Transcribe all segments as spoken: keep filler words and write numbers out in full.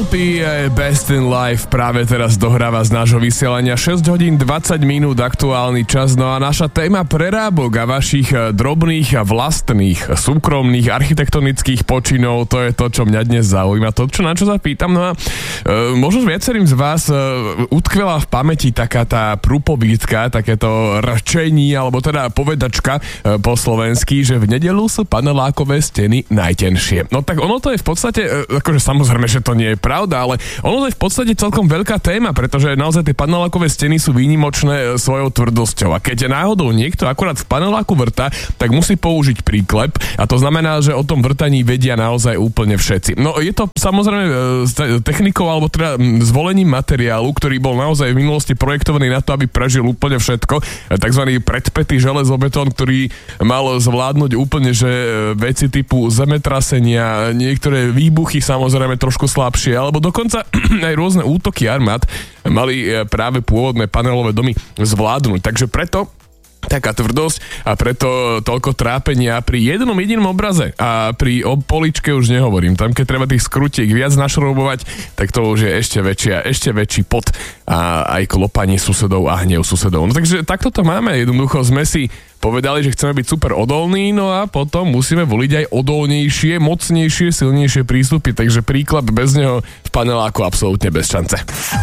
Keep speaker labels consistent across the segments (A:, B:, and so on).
A: minúty, Best in Life práve teraz dohráva z nášho vysielania. šesť hodín dvadsať minút aktuálny čas. No a naša téma prerábok a vašich drobných a vlastných súkromných architektonických počinov, to je to, čo mňa dnes zaujíma. To, čo na čo sa pýtam. No a e, možno viacerým z vás e, utkvela v pamäti taká tá prúpovídka, takéto rčení, alebo teda povedačka e, po slovensky, že v nedeľu sú panelákové steny najtenšie. No tak ono to je v podstate, e, akože samozrejme, že to nie je pravda, ale ono to je v podstate celkom veľká téma, pretože naozaj tie panelákové steny sú výnimočné svojou tvrdosťou. A keď náhodou niekto akurát v paneláku vrta, tak musí použiť príklep a to znamená, že o tom vrtaní vedia naozaj úplne všetci. No je to samozrejme technikou alebo teda zvolením materiálu, ktorý bol naozaj v minulosti projektovaný na to, aby prežil úplne všetko. Takzvaný predpätý železobetón, ktorý mal zvládnuť úplne, že veci typu zemetrasenia, niektoré výbuchy samozrejme trošku slabšie, alebo dokonca aj rôzne útoky armád mali práve pôvodné panelové domy zvládnuť. Takže preto taká tvrdosť a preto toľko trápenia pri jednom jedinom obraze a pri poličke už nehovorím. Tam, keď treba tých skrutiek viac našroubovať, tak to už je ešte väčšia, ešte väčší pot a aj klopanie susedov a hnev susedov. No takže takto to máme. Jednoducho sme si povedali, že chceme byť super odolní, no a potom musíme voliť aj odolnejšie, mocnejšie, silnejšie prístupy. Takže príklad bez neho v paneláku absolútne bez šance.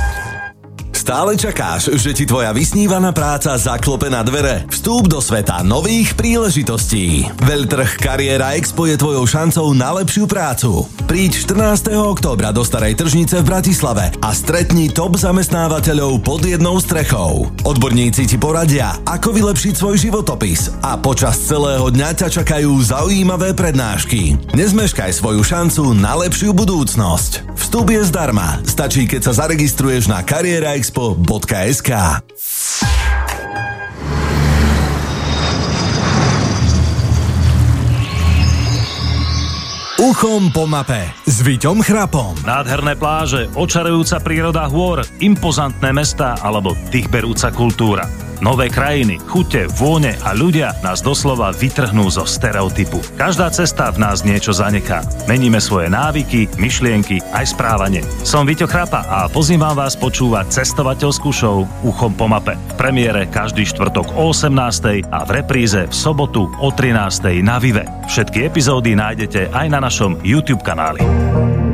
B: Stále čakáš, že ti tvoja vysnívaná práca zaklope na dvere? Vstúp do sveta nových príležitostí. Veľtrh Kariéra Expo je tvojou šancou na lepšiu prácu. Príď štrnásteho októbra do Starej tržnice v Bratislave a stretni top zamestnávateľov pod jednou strechou. Odborníci ti poradia, ako vylepšiť svoj životopis a počas celého dňa ťa čakajú zaujímavé prednášky. Nezmeškaj svoju šancu na lepšiu budúcnosť. Vstup je zdarma. Stačí, keď sa zaregistruješ na kariéra expo bodka es ká. Uchom po mape s Víťom Chrapom.
C: Nádherné pláže, očarujúca príroda hôr, impozantné mestá alebo dýchberúca kultúra. Nové krajiny, chute, vône a ľudia nás doslova vytrhnú zo stereotypu. Každá cesta v nás niečo zanechá. Meníme svoje návyky, myšlienky aj správanie. Som Víťo Chrapa a pozývam vás počúvať cestovateľskú show Uchom po mape. V premiére každý štvrtok o osemnástej a v repríze v sobotu o trinástej na Vive. Všetky epizódy nájdete aj na našom YouTube kanáli.